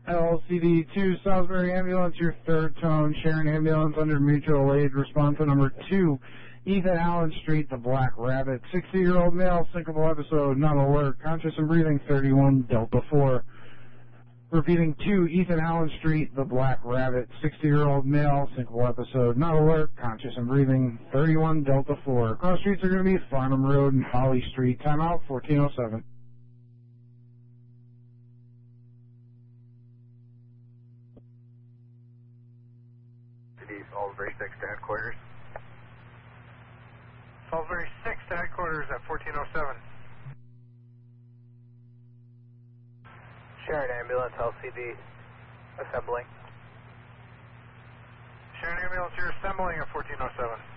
LCD 2, Salisbury Ambulance, your third tone, Sharon Ambulance under mutual aid, response to number 2, Ethan Allen Street, the Black Rabbit, 60-year-old male, syncopal episode, not alert, conscious and breathing, 31 Delta 4. Repeating 2, Ethan Allen Street, the Black Rabbit, 60-year-old male, syncopal episode, not alert, conscious and breathing, 31 Delta 4. Cross streets are going to be Farnham Road and Holly Street. Timeout, 1407. Salisbury 6 to headquarters. Salisbury 6 to headquarters at 1407. Sharon Ambulance, LCD, assembling. Sharon Ambulance, you're assembling at 1407.